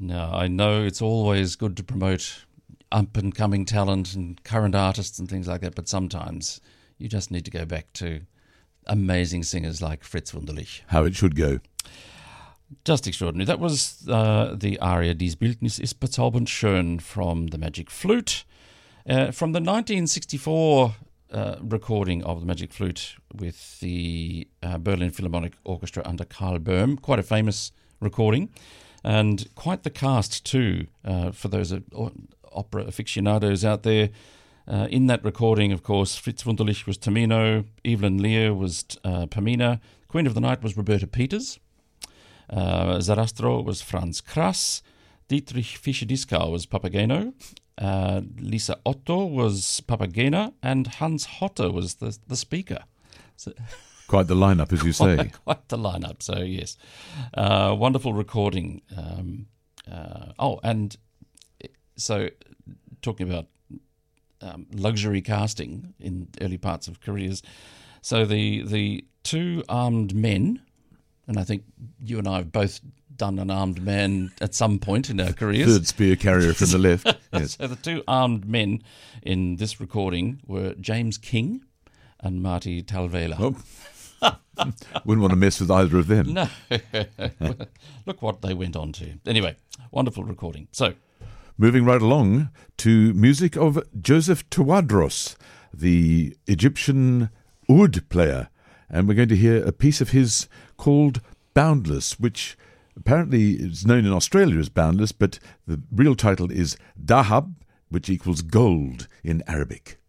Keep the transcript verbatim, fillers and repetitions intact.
No, I know it's always good to promote up-and-coming talent and current artists and things like that, but sometimes you just need to go back to amazing singers like Fritz Wunderlich. How it should go. Just extraordinary. That was uh, the aria Dies Bildnis ist bezaubernd schön from the Magic Flute. Uh, from the nineteen sixty-four uh, recording of the Magic Flute with the uh, Berlin Philharmonic Orchestra under Karl Böhm, quite a famous recording, and quite the cast too, uh, for those uh, opera aficionados out there. Uh, in that recording, of course, Fritz Wunderlich was Tamino, Evelyn Lear was uh, Pamina, Queen of the Night was Roberta Peters, uh, Zarastro was Franz Krass, Dietrich Fischer-Dieskau was Papageno, uh, Lisa Otto was Papagena, and Hans Hotter was the, the speaker. So, quite the lineup, as you say. Quite, quite the lineup, so yes. Uh, wonderful recording. Um, uh, oh, and so talking about um, luxury casting in early parts of careers. So the the two armed men, and I think you and I have both done an armed man at some point in our careers. Third spear carrier from the left. Yes. So the two armed men in this recording were James King and Marty Talvela. Oh. Wouldn't want to mess with either of them. No. Look what they went on to. Anyway, wonderful recording. So, moving right along to music of Joseph Tawadros, the Egyptian oud player. And we're going to hear a piece of his called Boundless, which apparently is known in Australia as Boundless, but the real title is Dahab, which equals gold in Arabic.